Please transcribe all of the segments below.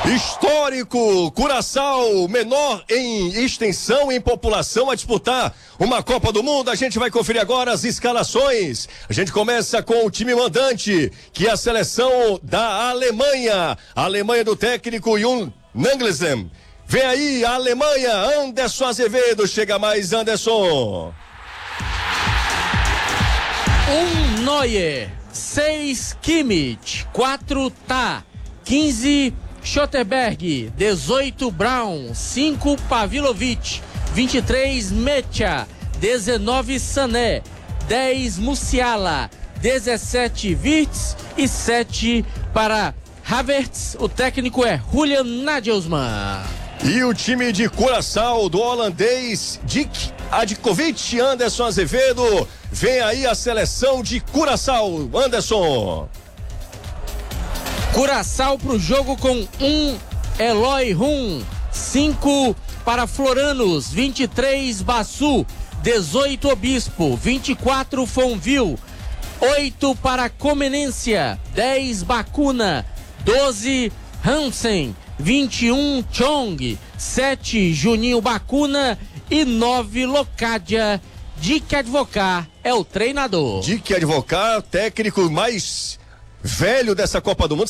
Histórico, Curaçao, menor em extensão e em população a disputar uma Copa do Mundo. A gente vai conferir agora as escalações. A gente começa com o time mandante, que é a seleção da Alemanha. A Alemanha do técnico Jürgen Nagelsmann. Vem aí a Alemanha, Anderson Azevedo, chega mais Anderson. 1 Neuer, 6 Kimmich, 4 Tah, 15 Schotterberg, 18 Braun, 5 Pavilovic, 23 Mecha, 19 Sané, 10 Musiala, 17 Wirtz e 7 para Havertz. O técnico é Julian Nagelsmann. E o time de Curaçao do holandês Dick Adkovic, Anderson Azevedo. Vem aí a seleção de Curaçao, Anderson. Curaçao pro jogo com 1 Eloy Rum, 5 para Floranos, 23 Bassu, 18 Obispo, 24 Fonville, 8 para Comenência, 10 Bacuna, 12 Hansen, 21 Chong, 7 Juninho Bacuna e 9 Locadia. Dick Advocar é o treinador. Dick Advocar, técnico mais velho dessa Copa do Mundo,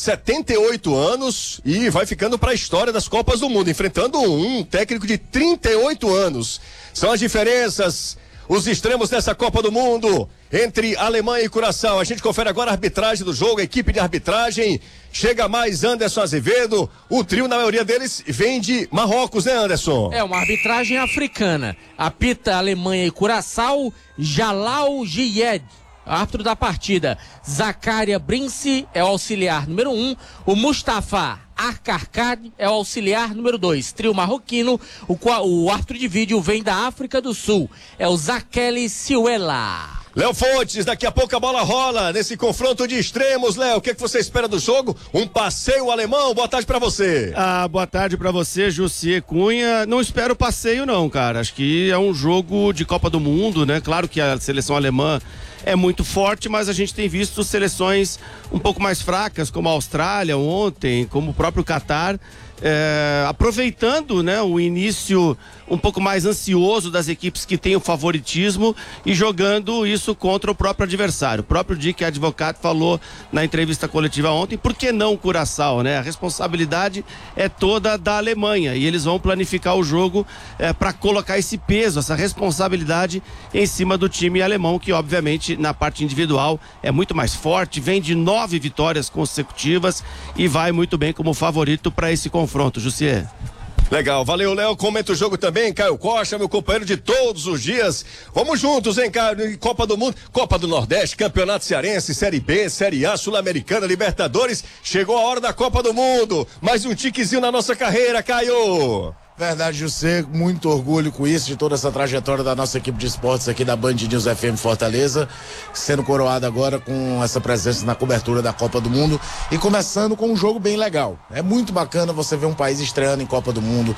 78 anos, e vai ficando para a história das Copas do Mundo, enfrentando um técnico de 38 anos. São as diferenças, os extremos dessa Copa do Mundo entre Alemanha e Curaçao. A gente confere agora a arbitragem do jogo, a equipe de arbitragem. Chega mais Anderson Azevedo. O trio, na maioria deles, vem de Marrocos, né, Anderson? É uma arbitragem africana. Apita Alemanha e Curaçao, Jalal Gied, árbitro da partida. Zakaria Brinci é o auxiliar número 1. O Mustafa Arkarkad é o auxiliar número 2. Trio marroquino. O árbitro de vídeo vem da África do Sul. É o Zakeli Siuela. Léo Fontes, daqui a pouco a bola rola nesse confronto de extremos. Léo, o que você espera do jogo? Um passeio alemão? Boa tarde pra você. Boa tarde pra você, Jussier Cunha. Não espero passeio não, cara. Acho que é um jogo de Copa do Mundo, né? Claro que a seleção alemã é muito forte, mas a gente tem visto seleções um pouco mais fracas, como a Austrália ontem, como o próprio Catar, aproveitando, né, o início um pouco mais ansioso das equipes que têm o favoritismo e jogando isso contra o próprio adversário. O próprio Dick Advocaat falou na entrevista coletiva ontem, por que não Curaçao, né? A responsabilidade é toda da Alemanha e eles vão planificar o jogo para colocar esse peso, essa responsabilidade em cima do time alemão, que obviamente na parte individual é muito mais forte, vem de 9 vitórias consecutivas e vai muito bem como favorito para esse confronto, Jussier. Legal, valeu, Léo. Comenta o jogo também, Caio Costa, meu companheiro de todos os dias. Vamos juntos, hein, Caio? Copa do Mundo, Copa do Nordeste, Campeonato Cearense, Série B, Série A, Sul-Americana, Libertadores. Chegou a hora da Copa do Mundo. Mais um tiquezinho na nossa carreira, Caio. Verdade, José, muito orgulho com isso, de toda essa trajetória da nossa equipe de esportes aqui da Band News FM Fortaleza, sendo coroada agora com essa presença na cobertura da Copa do Mundo e começando com um jogo bem legal. É muito bacana você ver um país estreando em Copa do Mundo,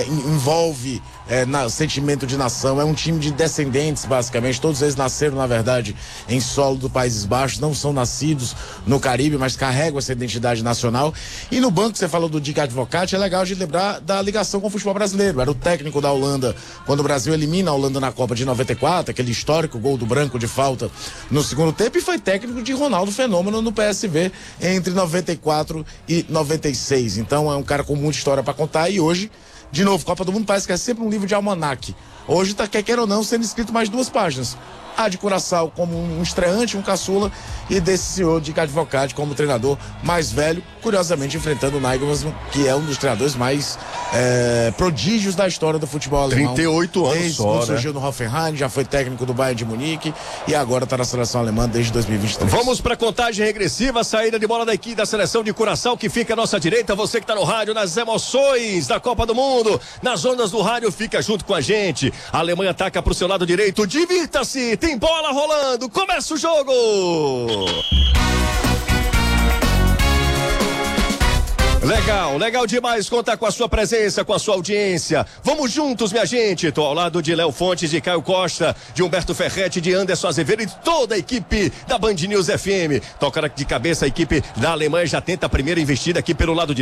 envolve sentimento de nação, é um time de descendentes basicamente, todos eles nasceram na verdade em solo dos Países Baixos, não são nascidos no Caribe, mas carregam essa identidade nacional. E no banco, você falou do Dick Advocaat, é legal de lembrar da ligação com o futebol brasileiro, era o técnico da Holanda quando o Brasil elimina a Holanda na Copa de 94, aquele histórico gol do Branco de falta no segundo tempo, e foi técnico de Ronaldo Fenômeno no PSV entre 94 e 96, então é um cara com muita história para contar. E hoje, de novo, Copa do Mundo parece que é sempre um livro de almanaque. Hoje tá, quer ou não, sendo escrito mais 2 páginas. A de Curaçao como um estreante, um caçula, e desse senhor de Advocaat como treinador mais velho, curiosamente enfrentando o Nagelsmann, que é um dos treinadores mais prodígios da história do futebol alemão. 38 anos desde só, quando né? Surgiu no Hoffenheim, já foi técnico do Bayern de Munique e agora está na seleção alemã desde 2023. Vamos para contagem regressiva, saída de bola da equipe da seleção de Curaçao, que fica à nossa direita. Você que está no rádio, nas emoções da Copa do Mundo, nas ondas do rádio, fica junto com a gente. A Alemanha ataca para o seu lado direito, divirta-se, tem bola rolando, começa o jogo! Legal demais contar com a sua presença, com a sua audiência. Vamos juntos, minha gente. Tô ao lado de Léo Fontes, de Caio Costa, de Humberto Ferretti, de Anderson Azevedo e de toda a equipe da Band News FM. Toca de cabeça a equipe da Alemanha, já tenta a primeira investida aqui pelo lado